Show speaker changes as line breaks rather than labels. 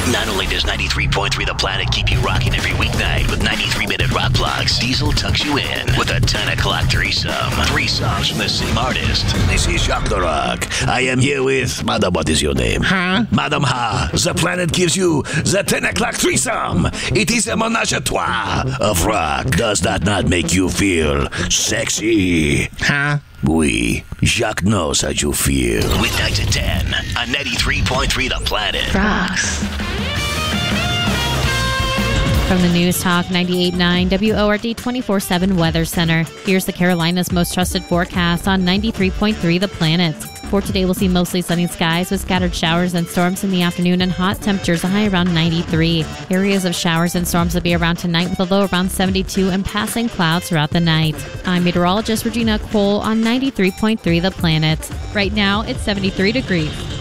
Not only does 93.3 The Planet keep you rocking every weeknight with 93-minute rock blocks, Diesel tucks you in with a 10 o'clock threesome. 3 songs from the same artist. This is Jacques the Rock. I am here with... Madam, what is your name?
Huh?
Madam Ha. The Planet gives you the 10 o'clock threesome. It is a menage a trois of rock. Does that not make you feel sexy?
Huh?
Oui, Jacques knows how you feel. Weeknights at 10 on 93.3 The Planet.
Rocks.
From the News Talk 98.9 WORD 24/7 Weather Center, here's the Carolinas' most trusted forecast on 93.3 The Planet. For today, we'll see mostly sunny skies with scattered showers and storms in the afternoon and hot temperatures, a high around 93. Areas of showers and storms will be around tonight with a low around 72 and passing clouds throughout the night. I'm meteorologist Regina Cole on 93.3 The Planet. Right now, it's 73 degrees.